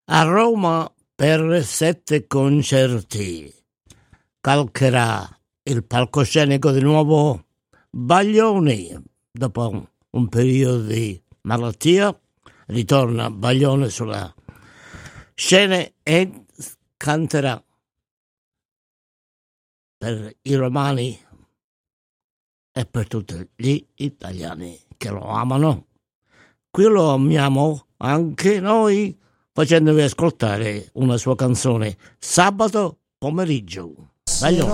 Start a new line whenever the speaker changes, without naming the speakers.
A Roma per 7 concerti. Calcherà il palcoscenico di nuovo Baglioni. Dopo un periodo di malattia, ritorna Baglioni sulla scena e canterà per i romani e per tutti gli italiani che lo amano. Qui lo amiamo anche noi, facendovi ascoltare una sua canzone Sabato pomeriggio. Baglioni.